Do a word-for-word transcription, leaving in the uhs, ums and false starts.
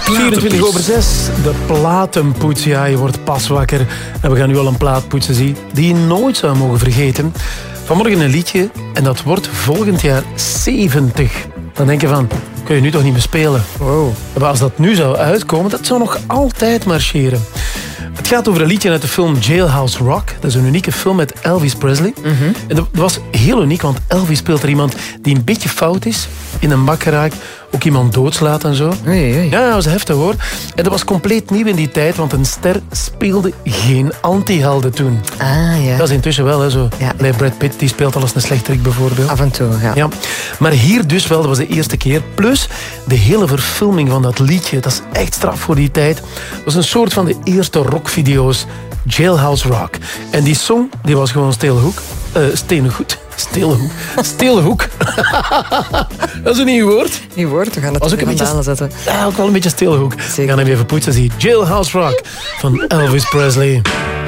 vierentwintig over zes, de platenpoets. Ja, je wordt pas wakker. En we gaan nu al een plaat poetsen zien die je nooit zou mogen vergeten. Vanmorgen een liedje en dat wordt volgend jaar zeventig. Dan denk je van, kun je nu toch niet meer spelen? Wow. Maar als dat nu zou uitkomen, dat zou nog altijd marcheren. Het gaat over een liedje uit de film Jailhouse Rock. Dat is een unieke film met Elvis Presley. Mm-hmm. En dat was heel uniek, want Elvis speelt er iemand die een beetje fout is, in een bak geraakt, ook iemand doodslaat en zo. Oei, oei. Ja, dat was heftig hoor. En dat was compleet nieuw in die tijd, want een ster speelde geen anti-helden toen. Ah, ja. Dat is intussen wel, hè, zo. Ja. Allee, Brad Pitt die speelt al eens een slechterik bijvoorbeeld. Af en toe, ja. Ja. Maar hier dus wel, dat was de eerste keer. Plus de hele verfilming van dat liedje, dat is echt straf voor die tijd. Dat was een soort van de eerste rockvideo's. Jailhouse Rock. En die song, die was gewoon Steelhoek. Uh, Steenhoek. Steelhoek. Steelhoek. Dat is een nieuw woord. Nieuw woord, we gaan het Was ook een beetje zetten. Ja, ook wel een beetje Steelhoek. Zeker. We gaan hem even poetsen zien. Jailhouse Rock van Elvis Presley.